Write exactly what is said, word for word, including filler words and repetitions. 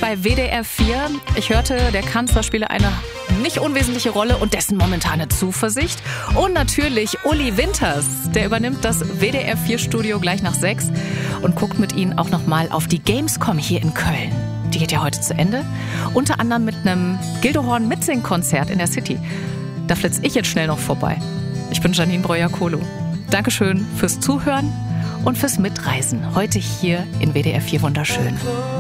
bei W D R vier. Ich hörte, der Kanzler spiele eine nicht unwesentliche Rolle und dessen momentane Zuversicht. Und natürlich Uli Winters, der übernimmt das W D R vier Studio gleich nach sechs und guckt mit Ihnen auch nochmal auf die Gamescom hier in Köln. Die geht ja heute zu Ende. Unter anderem mit einem Gildehorn Mitsing-Konzert in der City. Da flitze ich jetzt schnell noch vorbei. Ich bin Janine Breuer-Kohlo. Dankeschön fürs Zuhören und fürs Mitreisen. Heute hier in W D R vier Wunderschön.